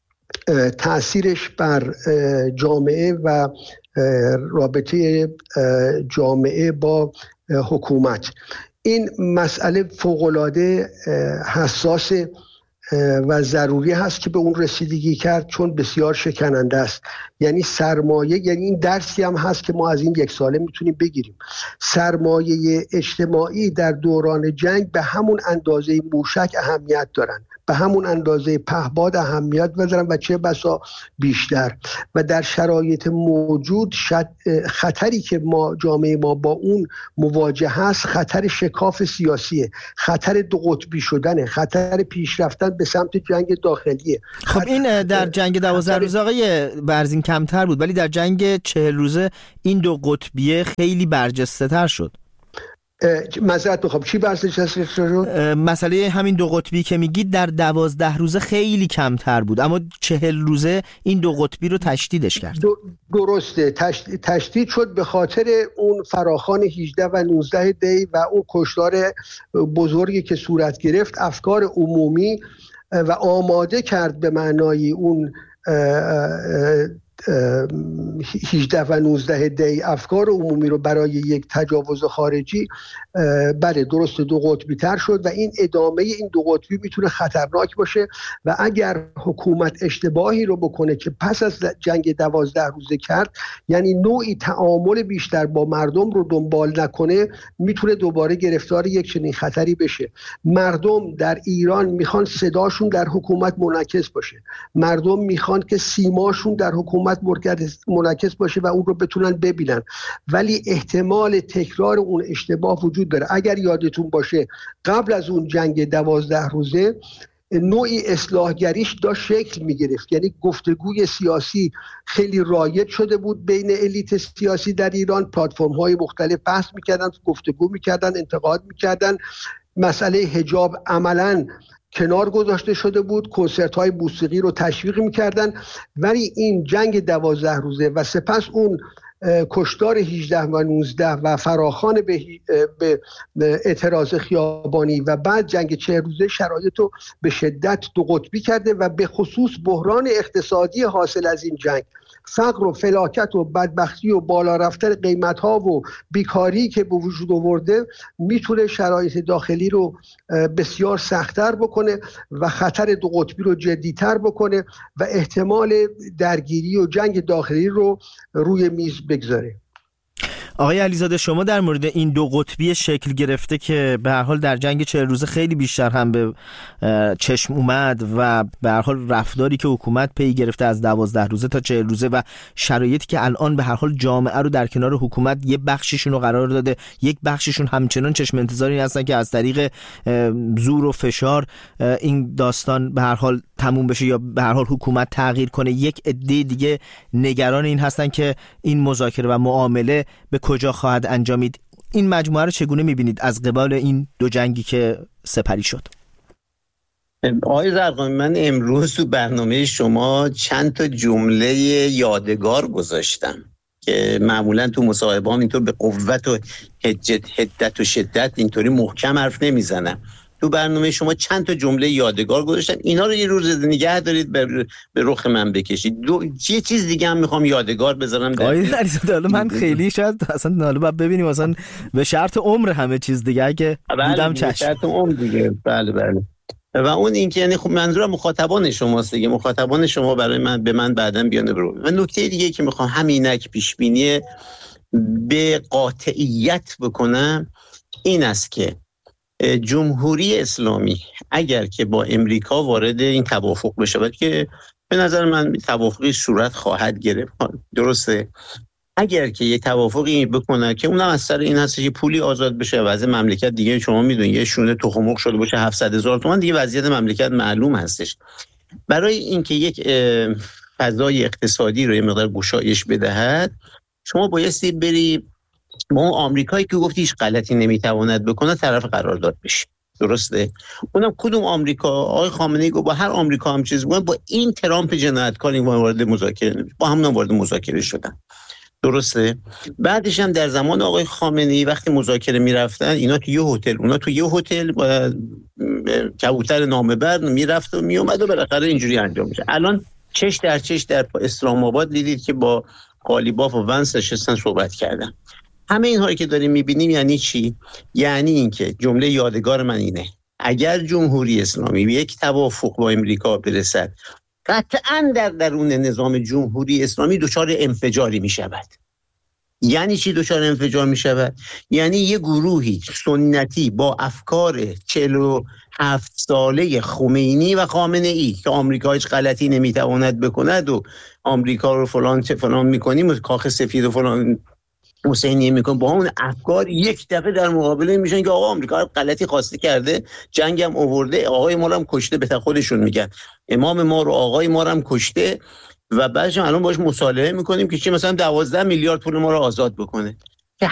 تأثیرش بر جامعه و رابطه جامعه با حکومت، این مسئله فوق‌العاده حساس و ضروری هست که به اون رسیدگی کرد، چون بسیار شکننده است. یعنی سرمایه، یعنی این درسی هم هست که ما از این یک ساله میتونیم بگیریم، سرمایه اجتماعی در دوران جنگ به همون اندازه موشک اهمیت دارن، به همون اندازه پهباد اهمیت دارن و چه بسا بیشتر. و در شرایط موجود خطری که ما جامعه ما با اون مواجه هست، خطر شکاف سیاسیه، خطر دو قطبی شدنه، خطر پیشرفتن به سمت جنگ داخلیه. خب این در جنگ دوازده روزه آقای برزین کمتر بود، ولی در جنگ چهل روزه این دو قطبیه خیلی برجسته تر شد. معذرت میخوام، چی برجسته شد؟ مسئله همین دو قطبی که میگید در دوازده روزه خیلی کمتر بود، اما چهل روزه این دو قطبی رو تشدیدش کرد. درسته، تشدید شد به خاطر اون فراخوان هجده و نوزده دی و اون کشتار بزرگی که صورت گرفت، افکار عمومی و آماده کرد به معنای اون هجده و نوزده دی افکار عمومی رو برای یک تجاوز خارجی بله درست دو قطبی تر شد و این ادامه این دو قطبی میتونه خطرناک باشه و اگر حکومت اشتباهی رو بکنه که پس از جنگ دوازده روزه کرد، یعنی نوعی تعامل بیشتر با مردم رو دنبال نکنه، میتونه دوباره گرفتار یک چنین خطری بشه. مردم در ایران میخوان صداشون در حکومت منعکس باشه، مردم میخوان که سیماشون در حکومت منعکس باشه و اون رو بتونن ببینن، ولی احتمال تکرار اون اشتباه وجود داره. اگر یادتون باشه قبل از اون جنگ دوازده روزه نوعی اصلاحگریش داشت شکل میگرفت، یعنی گفتگوی سیاسی خیلی رایج شده بود بین الیت سیاسی در ایران، پلتفرم های مختلف بحث میکردن، گفتگو میکردن، انتقاد میکردن، مسئله حجاب عملاً کنار گذاشته شده بود، کنسرت های موسیقی رو تشویق میکردن. ولی این جنگ دوازده روزه و سپس اون کشتار هجده و نوزده و فراخوان به, به اعتراض خیابانی و بعد جنگ چهل روزه شرایط رو به شدت دو قطبی کرده و به خصوص بحران اقتصادی حاصل از این جنگ، فقر و فلاکت و بدبختی و بالا رفتن قیمت ها و بیکاری که به وجود آورده میتونه شرایط داخلی رو بسیار سخت‌تر بکنه و خطر دو قطبی رو جدی‌تر بکنه و احتمال درگیری و جنگ داخلی رو روی میز بگذاره. آقای علیزاده، شما در مورد این دو قطبی شکل گرفته که به هر حال در جنگ چهل روزه خیلی بیشتر هم به چشم اومد و به هر حال رفتاری که حکومت پی گرفته از دوازده روزه تا چهل روزه و شرایطی که الان به هر حال جامعه رو در کنار حکومت یه بخششون رو قرار داده، یک بخششون همچنان چشم انتظاری هستن که از طریق زور و فشار این داستان به هر حال تموم بشه یا به هر حال حکومت تغییر کنه، یک عده دیگه نگران این هستن که این مذاکره و معامله به کجا خواهد انجامید. این مجموعه رو چگونه می‌بینید از قبال این دو جنگی که سپری شد؟ آقای زرقامی، من امروز تو برنامه شما چند تا جمله یادگار گذاشتم که معمولا تو مصاحبه‌ام اینطور به قوت و حجت حدت و شدت اینطوری محکم حرف نمیزنم. تو برنامه شما چند تا جمله یادگار گذاشتم، اینا رو یه روز نگه دارید به, به رخ من بکشید. دو یه چیز دیگه هم میخوام یادگار بذارم. آقای علیزاده، من خیلی شاید اصلا حالا بعد ببینیم اصلا به شرط عمر همه چیز دیگه اگه دیدم چشم. به شرط عمر دیگه. بله بله. و اون این که یعنی خب منظورم مخاطبان شماست دیگه، مخاطبان شما برای من به من بعداً بیان برو. و نکته دیگه که میخوام همینک پیش بینی به قاطعیت بکنم این است که جمهوری اسلامی اگر که با امریکا وارد این توافق بشه که به نظر من توافقی صورت خواهد گرفت، درسته، اگر که یه توافقی بکنه که اونم از سر این هست که پولی آزاد بشه وضع مملکت دیگه شما میدونید یه شونه تخم مرغ شده باشه هفتصد هزار تومان دیگه وضعیت مملکت معلوم هستش. برای اینکه یک فضای اقتصادی رو یه مقدار گشایش بدهد شما بایستی بری با اون آمریکایی که گفتی هیچ غلطی نمیتواند بکنه طرف قرارداد بشه، درسته؟ اونم کدوم آمریکا؟ آقای خامنه‌ای گفت با هر آمریکا هم چیز بگن، با این ترامپ جنایتکار این وارد مذاکره نمیشه، با همون وارد مذاکره شدن، درسته؟ بعدش هم در زمان آقای خامنه‌ای وقتی مذاکره میرفتن اینا تو یه هتل، اونا تو یه هتل با کبوتر نامه‌بر میرفت و میومد و بالاخره اینجوری انجام میشه. الان چش در چش در اسلام آباد دیدید که با قالیباف و ونس نشستن صحبت کردن. همه اینهایی که داریم میبینیم یعنی چی؟ یعنی اینکه جمله یادگار من اینه، اگر جمهوری اسلامی به یک توافق با امریکا برسد قطعاً در درون نظام جمهوری اسلامی دچار انفجاری میشود. یعنی چی دچار انفجار میشود؟ یعنی یه گروهی سنتی با افکار چهل و هفت ساله خمینی و خامنه‌ای که آمریکا هیچ غلطی نمیتواند بکند و آمریکا رو فلان چه فلان میکنیم و کاخ سفید و فلان حسینیه میکن، با اون افکار یک دفعه در مقابله میشن که آقا آمریکا غلطی خواسته کرده، جنگ هم آورده، آقای ما رو هم کشته، به خودشون میگن امام ما رو آقای ما رو هم کشته و بعدش الان باش مصالحه میکنیم که چی مثلا دوازده میلیارد پول ما رو آزاد بکنه.